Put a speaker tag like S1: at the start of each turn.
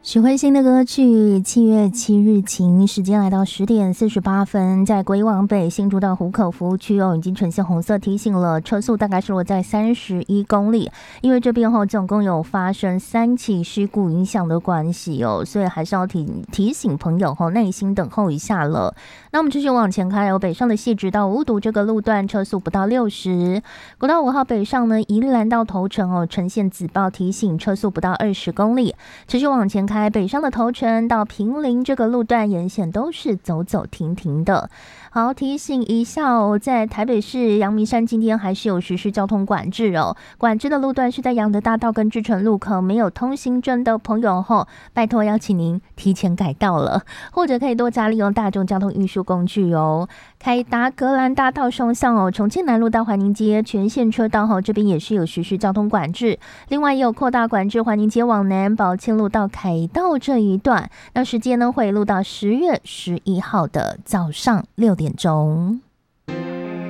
S1: 许慧欣的歌曲《7月7日晴》，时间来到10点48分，在国一往北新竹到湖口服务区已经呈现红色提醒了，车速大概是落在31公里，因为这边总共有发生3起事故影响的关系所以还是要提醒朋友耐心等候一下了。那我们继续往前开北上的汐止到五堵这个路段车速不到60，国道5号北上呢，宜兰到头城呈现紫报提醒，车速不到20公里，持续往前开。北上的头城到坪林这个路段沿线都是走走停停的。好，提醒一下在台北市阳明山今天还是有实施交通管制管制的路段是在阳德大道跟知诚路口，没有通行证的朋友拜托邀请您提前改道了，或者可以多加利用大众交通运输工具凯达格兰大道双向重庆南路到环宁街全线车道这边也是有实施交通管制，另外也有扩大管制环宁街往南宝庆路到凯道这一段，那时间呢会录到10月11号的早上6点钟。